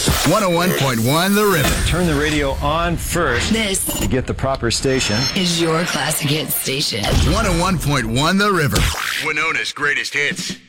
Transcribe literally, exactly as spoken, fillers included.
one oh one point one The River. Turn the radio on first. This to get the proper station. is your classic hit station. one oh one point one The River. Winona's greatest hits.